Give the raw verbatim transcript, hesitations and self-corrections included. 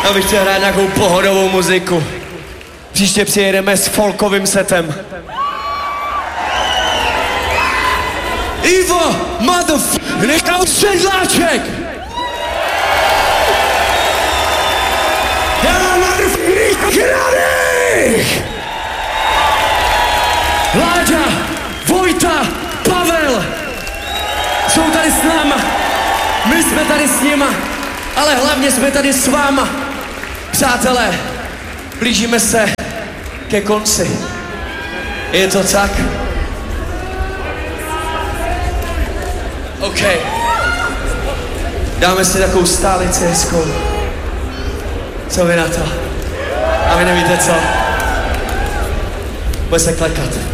Já bych chtěl hrát nějakou pohodovou muziku. Příště přijedeme s folkovým setem. Ivo, motherf... Nechal sedláček! Já motherf... Kraných! Láďa, Vojta, Pavel jsou tady s náma. My jsme tady s nima, ale hlavně jsme tady s váma. Přátelé, blížíme se ke konci. Je to tak? OK. Dáme si takovou stálici hezkou. Co vy na to? A vy nevíte co? Bude se klekat.